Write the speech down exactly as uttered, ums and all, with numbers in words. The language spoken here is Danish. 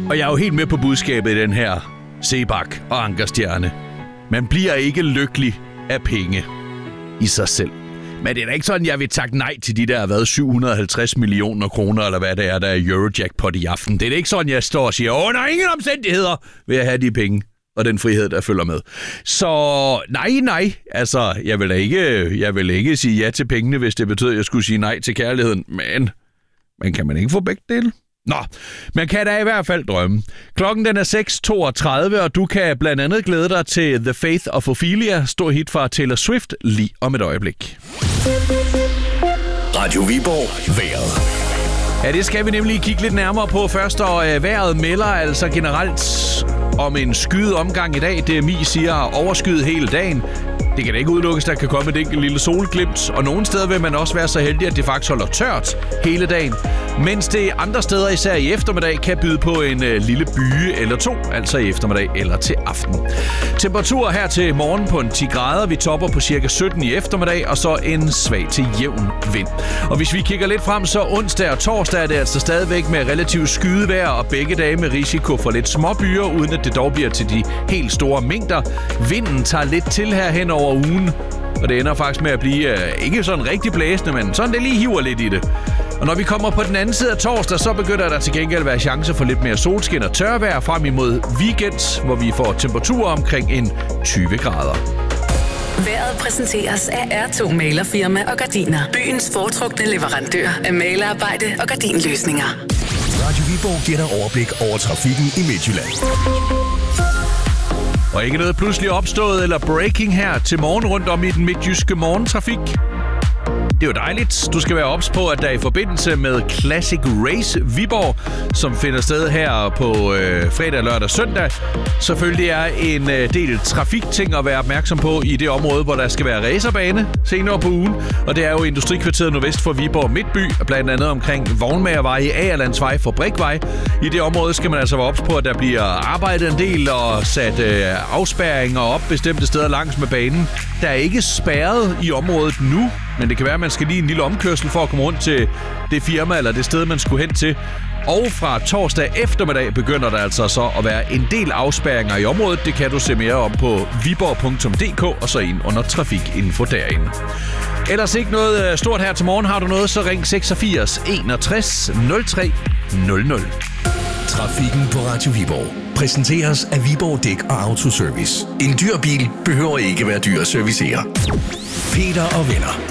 Og jeg er jo helt med på budskabet i den her Sebak og Ankerstjerne. Man bliver ikke lykkelig af penge i sig selv. Men det er da ikke sådan, jeg vil takke nej til de der, hvad, syv hundrede og halvtreds millioner kroner, eller hvad det er, der er Eurojackpot i aften. Det er da ikke sådan, jeg står og siger, åh, der er ingen omstændigheder ved at have de penge og den frihed, der følger med. Så nej, nej. Altså, jeg vil ikke, jeg vil ikke sige ja til pengene, hvis det betyder, at jeg skulle sige nej til kærligheden. Men, men kan man ikke få begge dele? Nå, man kan da i hvert fald drømme. Klokken den er seks toogtredive, og du kan blandt andet glæde dig til The Faith of Ophelia, stor hit fra Taylor Swift, lige om et øjeblik. Radio Viborg, vejret. Ja, det skal vi nemlig kigge lidt nærmere på først, og øh, vejret melder altså generelt om en skyet omgang i dag. D M I siger overskyet hele dagen. Det kan da ikke udelukkes, der kan komme et enkelt lille solglimt, og nogle steder vil man også være så heldig, at det faktisk holder tørt hele dagen, mens det andre steder, især i eftermiddag, kan byde på en øh, lille byge eller to, altså i eftermiddag eller til aften. Temperatur her til morgen på en ti grader, vi topper på cirka sytten i eftermiddag, og så en svag til jævn vind. Og hvis vi kigger lidt frem, så onsdag og torsdag er det altså stadigvæk med relativt skyet vejr, og begge dage med risiko for lidt småbyer, uden at det dog bliver til de helt store mængder. Vinden tager lidt til her hen over ugen, og det ender faktisk med at blive øh, ikke sådan rigtig blæsende, men sådan det lige hiver lidt i det. Og når vi kommer på den anden side af torsdag, så begynder der til gengæld at være chance for lidt mere solskin og tørvejr frem imod weekend, hvor vi får temperaturer omkring en tyve grader. Vejret præsenteres af R to Malerfirma og Gardiner. Byens foretrukne leverandør af malerarbejde og gardinløsninger. Radio Viborg giver dig overblik over trafikken i Midtjylland. Og ikke noget pludselig opstået eller breaking her til morgen rundt om i den midtjyske morgentrafik. Det er jo dejligt. Du skal være ops på, at der i forbindelse med Classic Race Viborg, som finder sted her på øh, fredag, lørdag og søndag, selvfølgelig er en øh, del trafikting at være opmærksom på i det område, hvor der skal være racerbane senere på ugen. Og det er jo Industrikvarteret nordvest for Viborg Midtby, blandt andet omkring Vognmagervej, Agerlandsvej, Fabrikvej. I det område skal man altså være ops på, at der bliver arbejdet en del og sat øh, afspærringer op bestemte steder langs med banen. Der er ikke spærret i området nu, men det kan være, at man skal lige en lille omkørsel for at komme rundt til det firma eller det sted, man skulle hen til. Og fra torsdag eftermiddag begynder der altså så at være en del afspærringer i området. Det kan du se mere om på viborg punktum d k og så ind under trafikinfo derinde. Ellers ikke noget stort her til morgen. Har du noget, så ring seksogfirs enogtres nul tre nul nul. Trafikken på Radio Viborg præsenteres af Viborg Dæk og Autoservice. En dyr bil behøver ikke være dyr at servicere. Peter og venner.